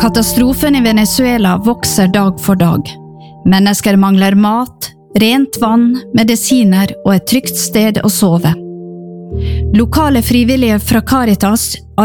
Katastrofen i Venezuela vokser dag for dag. Mennesker mangler mat, rent vann, medisiner og et trygt sted å sove. Lokale frivillige fra Caritas